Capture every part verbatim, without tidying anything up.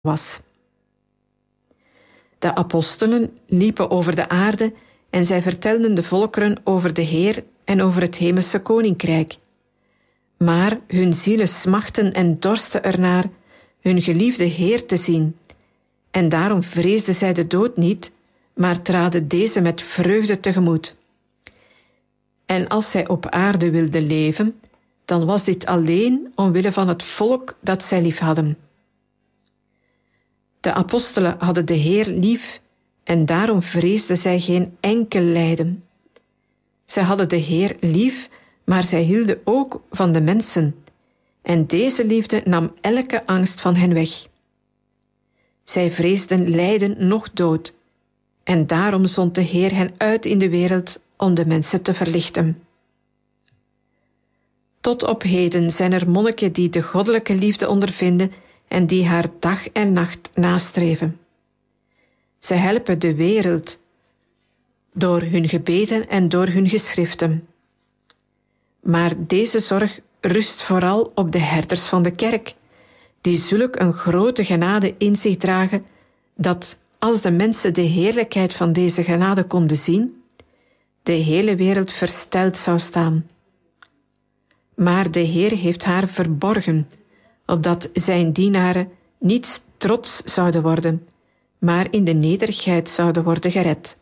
was. De apostelen liepen over de aarde en zij vertelden de volkeren over de Heer en over het hemelse koninkrijk. Maar hun zielen smachten en dorsten ernaar hun geliefde Heer te zien. En daarom vreesden zij de dood niet, maar traden deze met vreugde tegemoet. En als zij op aarde wilden leven, dan was dit alleen omwille van het volk dat zij lief hadden. De apostelen hadden de Heer lief en daarom vreesden zij geen enkel lijden. Zij hadden de Heer lief, maar zij hielden ook van de mensen. En deze liefde nam elke angst van hen weg. Zij vreesden lijden noch dood. En daarom zond de Heer hen uit in de wereld om de mensen te verlichten. Tot op heden zijn er monniken die de goddelijke liefde ondervinden en die haar dag en nacht nastreven. Zij helpen de wereld door hun gebeden en door hun geschriften. Maar deze zorg rust vooral op de herders van de kerk, die zulk een grote genade in zich dragen, dat als de mensen de heerlijkheid van deze genade konden zien, de hele wereld versteld zou staan. Maar de Heer heeft haar verborgen, opdat zijn dienaren niet trots zouden worden, maar in de nederigheid zouden worden gered.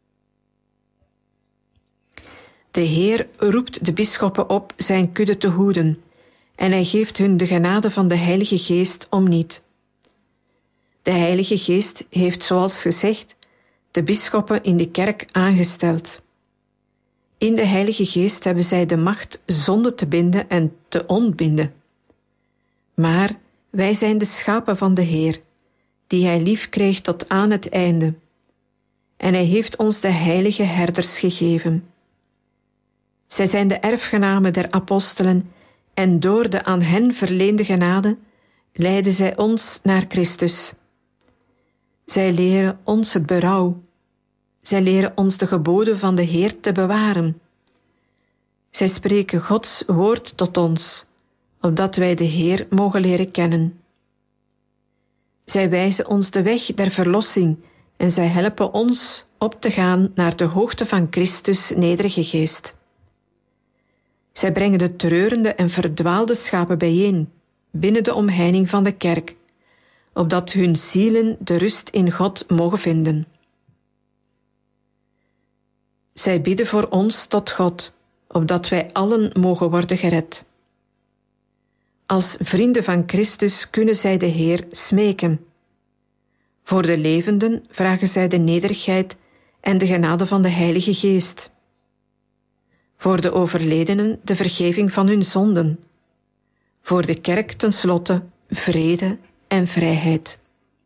De Heer roept de bisschoppen op zijn kudde te hoeden, en hij geeft hun de genade van de Heilige Geest om niet. De Heilige Geest heeft, zoals gezegd, de bisschoppen in de kerk aangesteld. In de Heilige Geest hebben zij de macht zonde te binden en te ontbinden. Maar wij zijn de schapen van de Heer, die hij lief kreeg tot aan het einde. En hij heeft ons de heilige herders gegeven. Zij zijn de erfgenamen der apostelen en door de aan hen verleende genade leiden zij ons naar Christus. Zij leren ons het berouw. Zij leren ons de geboden van de Heer te bewaren. Zij spreken Gods woord tot ons, opdat wij de Heer mogen leren kennen. Zij wijzen ons de weg der verlossing en zij helpen ons op te gaan naar de hoogte van Christus' nederige geest. Zij brengen de treurende en verdwaalde schapen bijeen, binnen de omheining van de kerk, opdat hun zielen de rust in God mogen vinden. Zij bidden voor ons tot God, opdat wij allen mogen worden gered. Als vrienden van Christus kunnen zij de Heer smeken. Voor de levenden vragen zij de nederigheid en de genade van de Heilige Geest. Voor de overledenen de vergeving van hun zonden. Voor de kerk tenslotte vrede en vrijheid.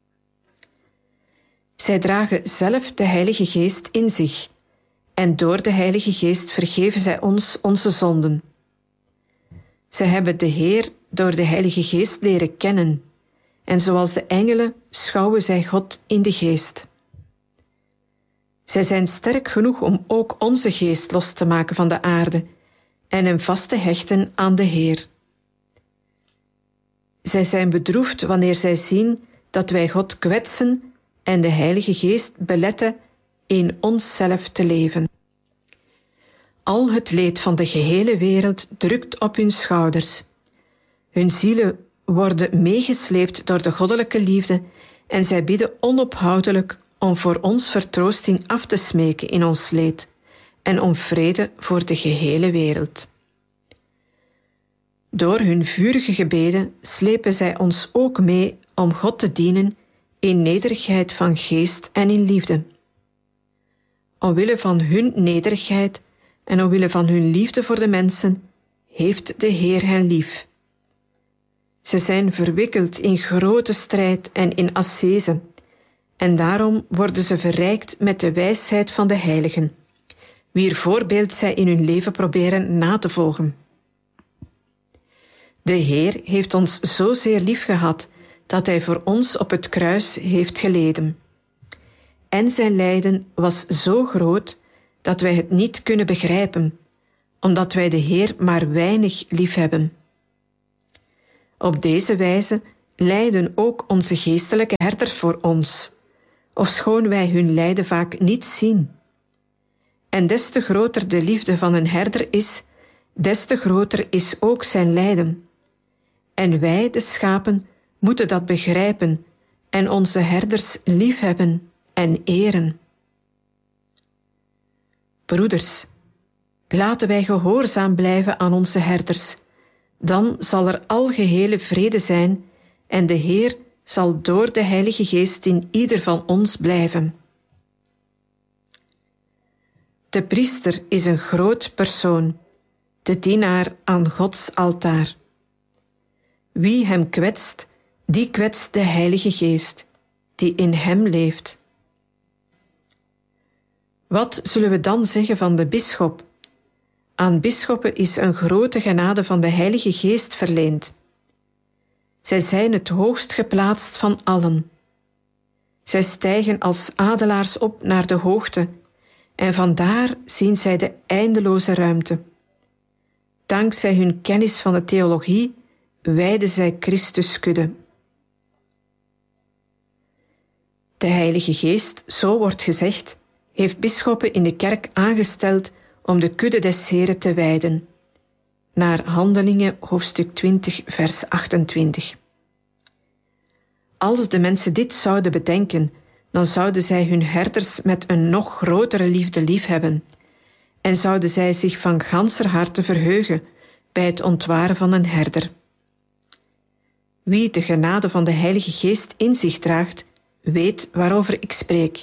Zij dragen zelf de Heilige Geest in zich, en door de Heilige Geest vergeven zij ons onze zonden. Zij hebben de Heer door de Heilige Geest leren kennen, en zoals de engelen schouwen zij God in de geest. Zij zijn sterk genoeg om ook onze geest los te maken van de aarde en hem vast te hechten aan de Heer. Zij zijn bedroefd wanneer zij zien dat wij God kwetsen en de Heilige Geest beletten in onszelf te leven. Al het leed van de gehele wereld drukt op hun schouders. Hun zielen worden meegesleept door de goddelijke liefde en zij bidden onophoudelijk om voor ons vertroosting af te smeken in ons leed en om vrede voor de gehele wereld. Door hun vurige gebeden slepen zij ons ook mee om God te dienen in nederigheid van geest en in liefde. Omwille van hun nederigheid en omwille van hun liefde voor de mensen heeft de Heer hen lief. Ze zijn verwikkeld in grote strijd en in ascese, en daarom worden ze verrijkt met de wijsheid van de heiligen, wier voorbeeld zij in hun leven proberen na te volgen. De Heer heeft ons zozeer lief gehad, dat hij voor ons op het kruis heeft geleden. En zijn lijden was zo groot, dat wij het niet kunnen begrijpen, omdat wij de Heer maar weinig lief hebben. Op deze wijze lijden ook onze geestelijke herders voor ons, ofschoon wij hun lijden vaak niet zien. En des te groter de liefde van een herder is, des te groter is ook zijn lijden. En wij, de schapen, moeten dat begrijpen en onze herders liefhebben en eren. Broeders, laten wij gehoorzaam blijven aan onze herders, dan zal er algehele vrede zijn en de Heer zal door de Heilige Geest in ieder van ons blijven. De priester is een groot persoon, de dienaar aan Gods altaar. Wie hem kwetst, die kwetst de Heilige Geest, die in hem leeft. Wat zullen we dan zeggen van de bisschop? Aan bisschoppen is een grote genade van de Heilige Geest verleend. Zij zijn het hoogst geplaatst van allen. Zij stijgen als adelaars op naar de hoogte, en vandaar zien zij de eindeloze ruimte. Dankzij hun kennis van de theologie wijden zij Christus kudde. De Heilige Geest, zo wordt gezegd, heeft bisschoppen in de kerk aangesteld om de kudde des Heren te wijden. Naar Handelingen hoofdstuk twintig vers achtentwintig. Als de mensen dit zouden bedenken, dan zouden zij hun herders met een nog grotere liefde liefhebben en zouden zij zich van ganser harte verheugen bij het ontwaren van een herder. Wie de genade van de Heilige Geest in zich draagt, weet waarover ik spreek.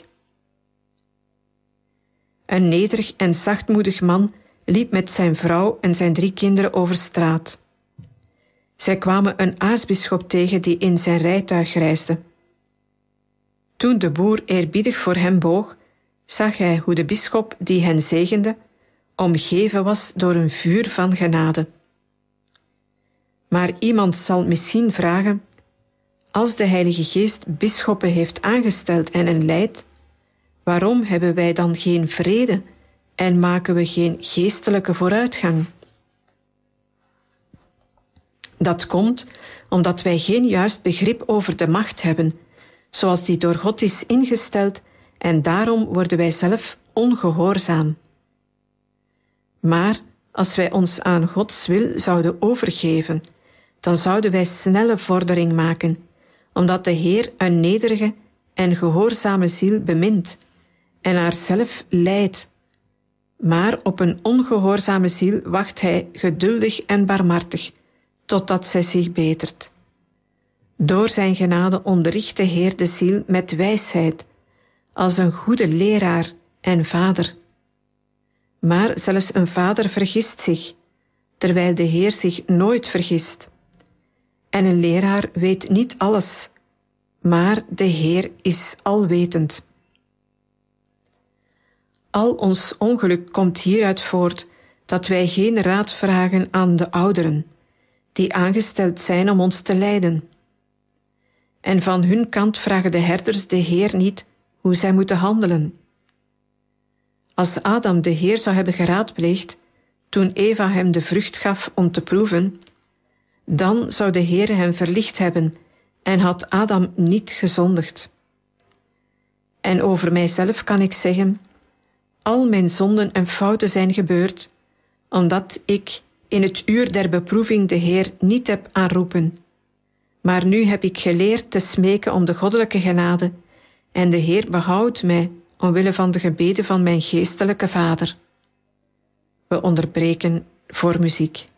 Een nederig en zachtmoedig man liep met zijn vrouw en zijn drie kinderen over straat. Zij kwamen een aartsbisschop tegen die in zijn rijtuig reisde. Toen de boer eerbiedig voor hem boog, zag hij hoe de bisschop die hen zegende, omgeven was door een vuur van genade. Maar iemand zal misschien vragen, als de Heilige Geest bisschoppen heeft aangesteld en hen leidt, waarom hebben wij dan geen vrede en maken we geen geestelijke vooruitgang? Dat komt omdat wij geen juist begrip over de macht hebben, zoals die door God is ingesteld, en daarom worden wij zelf ongehoorzaam. Maar als wij ons aan Gods wil zouden overgeven, dan zouden wij snelle vordering maken, omdat de Heer een nederige en gehoorzame ziel bemint en haarzelf leidt. Maar op een ongehoorzame ziel wacht hij geduldig en barmhartig, totdat zij zich betert. Door zijn genade onderricht de Heer de ziel met wijsheid, als een goede leraar en vader. Maar zelfs een vader vergist zich, terwijl de Heer zich nooit vergist. En een leraar weet niet alles, maar de Heer is alwetend. Al ons ongeluk komt hieruit voort dat wij geen raad vragen aan de ouderen, die aangesteld zijn om ons te leiden. En van hun kant vragen de herders de Heer niet hoe zij moeten handelen. Als Adam de Heer zou hebben geraadpleegd, toen Eva hem de vrucht gaf om te proeven, dan zou de Heer hem verlicht hebben en had Adam niet gezondigd. En over mijzelf kan ik zeggen, al mijn zonden en fouten zijn gebeurd, omdat ik in het uur der beproeving de Heer niet heb aanroepen. Maar nu heb ik geleerd te smeken om de goddelijke genade, en de Heer behoudt mij omwille van de gebeden van mijn geestelijke vader. We onderbreken voor muziek.